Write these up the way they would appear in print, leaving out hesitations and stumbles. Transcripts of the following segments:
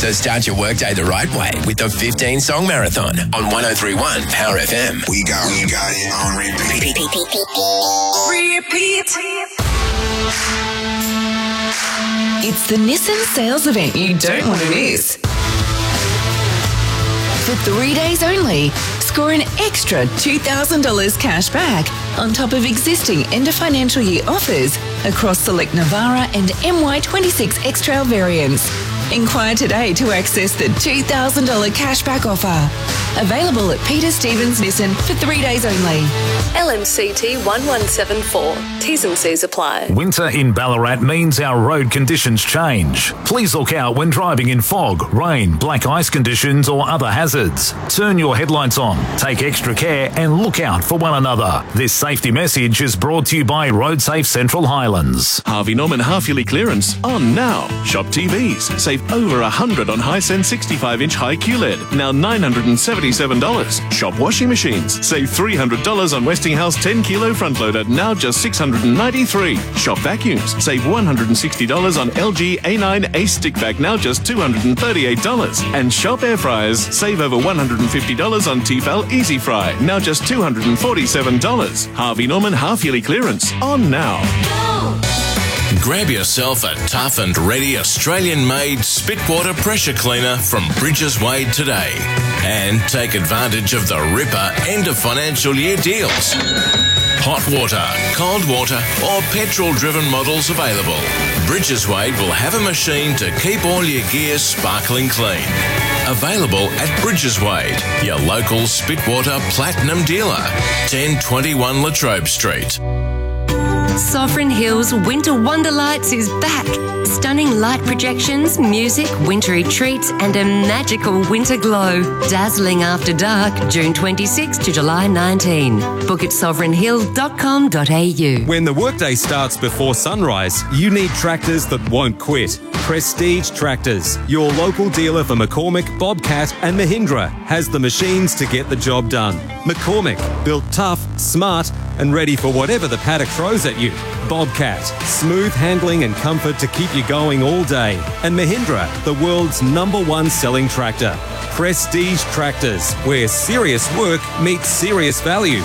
So start your workday the right way with the 15-song marathon on 103.1 Power FM. We got it on repeat. It's the Nissan sales event you don't want to miss. For 3 days only, score an extra $2,000 cash back on top of existing end of financial year offers across select Navara and MY26 X-Trail variants. Inquire today to access the $2,000 cashback offer. Available at Peter Stevens Nissan for 3 days only. LMCT 1174. T's and C's apply. Winter in Ballarat means our road conditions change. Please look out when driving in fog, rain, black ice conditions or other hazards. Turn your headlights on, take extra care and look out for one another. This safety message is brought to you by RoadSafe Central Highlands. Harvey Norman half-yearly clearance on now. Shop TVs. Save over $100 on Hisense 65-inch high QLED. Now $977. Shop washing machines. Save $300 on Westinghouse 10-kilo front loader. Now just $693. Shop vacuums. Save $160 on LG A9 Ace stick vac. Now just $238. And shop air fryers. Save over $150 on Tefal Easy Fry. Now just $247. Harvey Norman half-yearly clearance on now. Grab yourself a tough and ready Australian-made Spitwater pressure cleaner from Bridges Wade today and take advantage of the Ripper end of financial year deals. Hot water, cold water or petrol-driven models available. Bridges Wade will have a machine to keep all your gear sparkling clean. Available at Bridges Wade, your local Spitwater Platinum dealer, 1021 Latrobe Street. Sovereign Hills Winter Wonderlights is back. Stunning light projections, music, wintry treats and a magical winter glow. Dazzling after dark, June 26 to July 19. Book at sovereignhill.com.au. When the workday starts before sunrise, you need tractors that won't quit. Prestige Tractors, your local dealer for McCormick, Bobcat and Mahindra, has the machines to get the job done. McCormick, built tough, smart and ready for whatever the paddock throws at you. Bobcat, smooth handling and comfort to keep you going all day. And Mahindra, the world's #1 selling tractor. Prestige Tractors, where serious work meets serious value.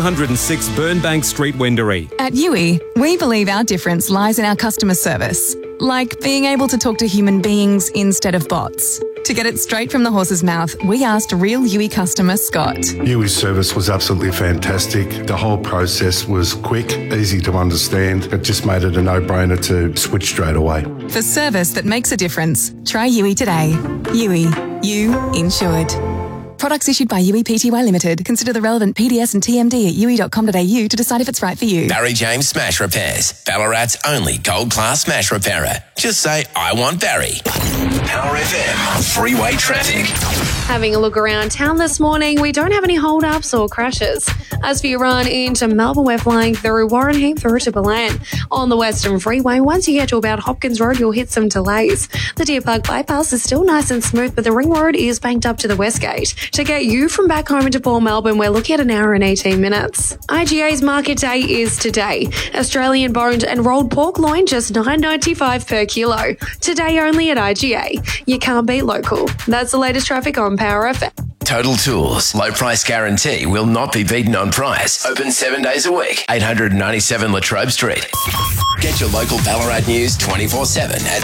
206 Burnbank Street, Wendouree. At Yui, we believe our difference lies in our customer service. Like being able to talk to human beings instead of bots. To get it straight from the horse's mouth, we asked real Yui customer Scott. Yui's service was absolutely fantastic. The whole process was quick, easy to understand. It just made it a no-brainer to switch straight away. For service that makes a difference, try Yui today. Yui, you insured. Products issued by Yui Pty Limited. Consider the relevant PDS and TMD at yui.com.au to decide if it's right for you. Barry James Smash Repairs, Ballarat's only gold-class smash repairer. Just say, I want Barry. Power FM, freeway traffic. Having a look around town this morning, we don't have any hold-ups or crashes. As for your run into Melbourne, we're flying through Warren Heath through to Balan. On the Western Freeway, once you get to about Hopkins Road, you'll hit some delays. The Deer Park bypass is still nice and smooth, but the Ring Road is banked up to the West Gate. To get you from back home into Port Melbourne, we're looking at an hour and 18 minutes. IGA's market day is today. Australian boned and rolled pork loin just $9.95 per kilo. Today only at IGA. You can't beat local. That's the latest traffic on Power FM. Total Tools. Low price guarantee will not be beaten on price. Open 7 days a week. 897 Latrobe Street. Get your local Ballarat news 24/7 at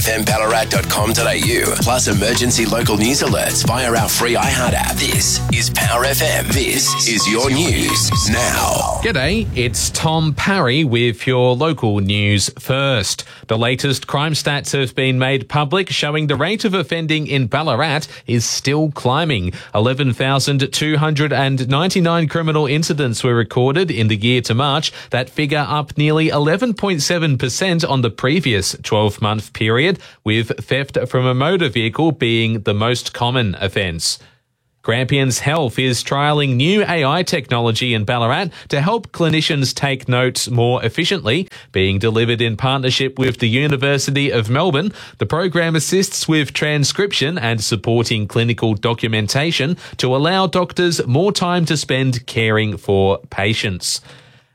powerfmballarat.com.au. Plus emergency local news alerts via our free iHeart app. This is Power FM. This is your news now. G'day, it's Tom Parry with your local news first. The latest crime stats have been made public, showing the rate of offending in Ballarat is still climbing. 11,299 criminal incidents were recorded in the year to March. That figure up nearly 11.7% on the previous 12-month period, with theft from a motor vehicle being the most common offence. Grampians Health is trialling new AI technology in Ballarat to help clinicians take notes more efficiently. Being delivered in partnership with the University of Melbourne, the program assists with transcription and supporting clinical documentation to allow doctors more time to spend caring for patients.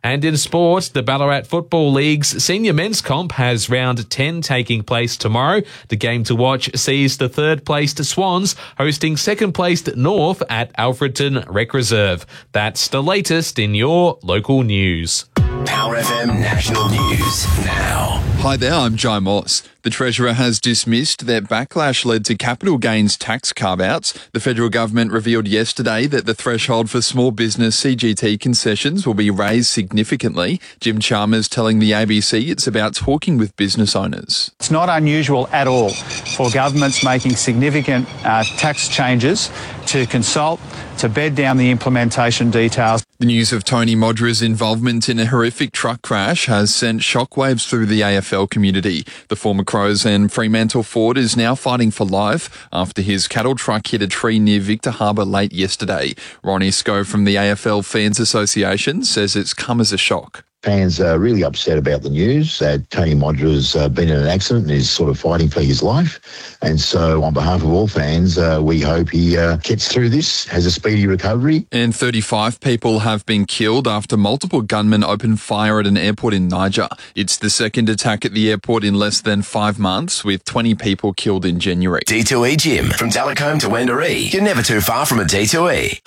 And in sport, the Ballarat Football League's Senior Men's Comp has round 10 taking place tomorrow. The game to watch sees the third-placed Swans hosting second-placed North at Alfredton Rec Reserve. That's the latest in your local news. Power FM National News now. Hi there, I'm Jai Moss. The Treasurer has dismissed that backlash led to capital gains tax carve-outs. The federal government revealed yesterday that the threshold for small business CGT concessions will be raised significantly. Jim Chalmers telling the ABC it's about talking with business owners. It's not unusual at all for governments making significant tax changes to consult, to bed down the implementation details. The news of Tony Modra's involvement in a horrific truck crash has sent shockwaves through the AFL community. The former Crows and Fremantle forward is now fighting for life after his cattle truck hit a tree near Victor Harbour late yesterday. Ronnie Sco from the AFL Fans Association says it's come as a shock. Fans are really upset about the news that Tony Modra's been in an accident and is sort of fighting for his life. And so on behalf of all fans, we hope he gets through this, has a speedy recovery. And 35 people have been killed after multiple gunmen opened fire at an airport in Niger. It's the second attack at the airport in less than 5 months, with 20 people killed in January. D2E Gym. From Talcombe to Wendouree. You're never too far from a D2E.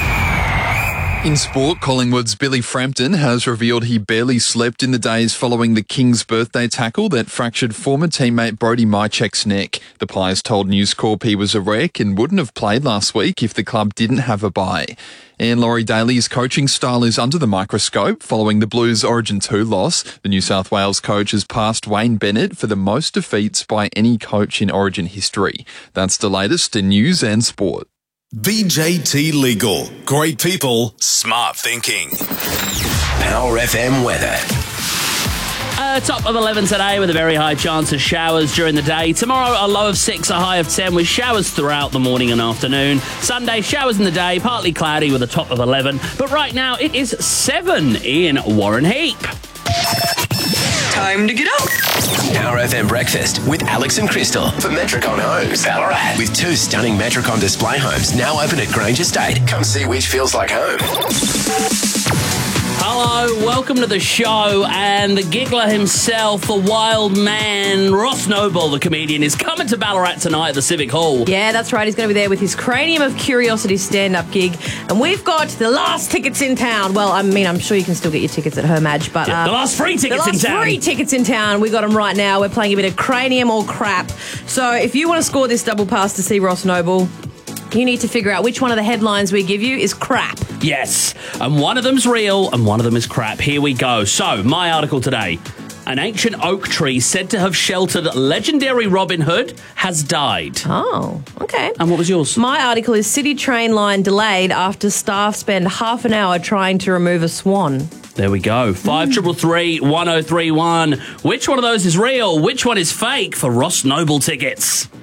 In sport, Collingwood's Billy Frampton has revealed he barely slept in the days following the King's birthday tackle that fractured former teammate Brody Mychek's neck. The Pies told News Corp he was a wreck and wouldn't have played last week if the club didn't have a bye. And Laurie Daly's coaching style is under the microscope following the Blues Origin 2 loss. The New South Wales coach has passed Wayne Bennett for the most defeats by any coach in Origin history. That's the latest in news and sport. BJT Legal. Great people, smart thinking. Power FM weather. Top of 11 today with a very high chance of showers during the day. Tomorrow, a low of 6, a high of 10 with showers throughout the morning and afternoon. Sunday, showers in the day, partly cloudy with a top of 11. But right now, it is 7 in Warren Heap. Time to get up. Power FM Breakfast with Alex and Crystal for Metricon Homes, Ballarat. With 2 stunning Metricon display homes now open at Grange Estate. Come see which feels like home. Hello, welcome to the show, and the giggler himself, the wild man, Ross Noble, the comedian, is coming to Ballarat tonight at the Civic Hall. Yeah, that's right. He's going to be there with his Cranium of Curiosity stand-up gig, and we've got the last tickets in town. Well, I mean, I'm sure you can still get your tickets at Hermage, but... the last free tickets in town. The last free tickets in town. We got them right now. We're playing a bit of Cranium or Crap. So if you want to score this double pass to see Ross Noble, you need to figure out which one of the headlines we give you is crap. Yes, and one of them's real and one of them is crap. Here we go. So, my article today. An ancient oak tree said to have sheltered legendary Robin Hood has died. Oh, okay. And what was yours? My article is City train line delayed after staff spend half an hour trying to remove a swan. There we go. 5333 1031. Which one of those is real? Which one is fake for Ross Noble tickets?